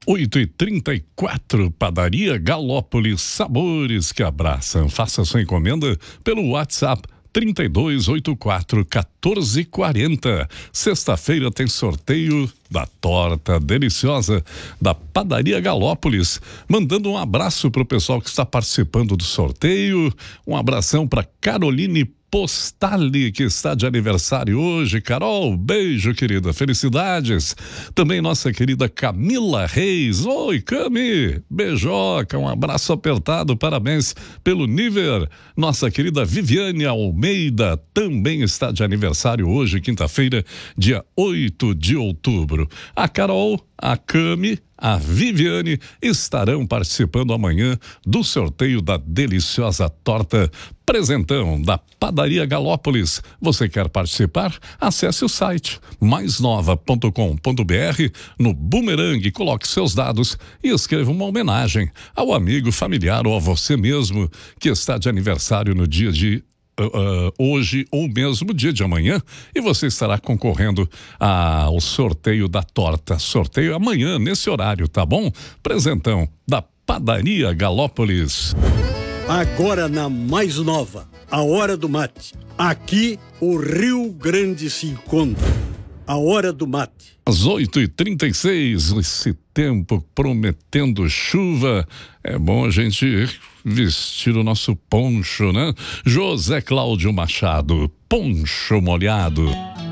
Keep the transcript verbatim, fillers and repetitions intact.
oito e trinta e quatro, Padaria Galópolis, sabores que abraçam. Faça sua encomenda pelo WhatsApp trinta e dois oitenta e quatro, quatorze quarenta. Sexta-feira tem sorteio da torta deliciosa da Padaria Galópolis. Mandando um abraço pro pessoal que está participando do sorteio. Um abração para Caroline Postali, que está de aniversário hoje. Carol, beijo, querida, felicidades. Também nossa querida Camila Reis. Oi, Cami, beijoca, um abraço apertado, parabéns pelo nível. Nossa querida Viviane Almeida também está de aniversário hoje, quinta-feira, dia oito de outubro. A Carol, a Cami, a Viviane estarão participando amanhã do sorteio da deliciosa torta presentão da Padaria Galópolis. Você quer participar? Acesse o site mais nova ponto com ponto br, no Boomerang, coloque seus dados e escreva uma homenagem ao amigo, familiar ou a você mesmo que está de aniversário no dia de Uh, uh, hoje ou mesmo dia de amanhã, e você estará concorrendo ao sorteio da torta. Sorteio amanhã nesse horário, tá bom? Presentão da Padaria Galópolis. Agora na Mais Nova, a hora do mate. Aqui o Rio Grande se encontra. A hora do mate. Às oito e trinta e seis, esse tempo prometendo chuva. É bom a gente vestir o nosso poncho, né? José Cláudio Machado, Poncho Molhado.